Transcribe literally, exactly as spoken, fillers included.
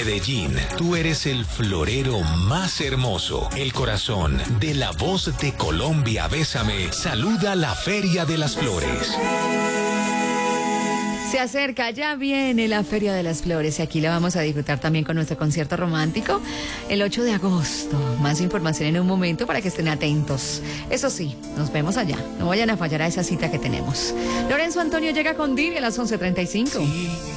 Medellín, tú eres el florero más hermoso. El corazón de la voz de Colombia, Bésame, saluda la Feria de las Flores. Se acerca, ya viene la Feria de las Flores y aquí la vamos a disfrutar también con nuestro concierto romántico el ocho de agosto. Más información en un momento para que estén atentos. Eso sí, nos vemos allá. No vayan a fallar a esa cita que tenemos. Lorenzo Antonio llega con Divi a las once treinta y cinco. Sí.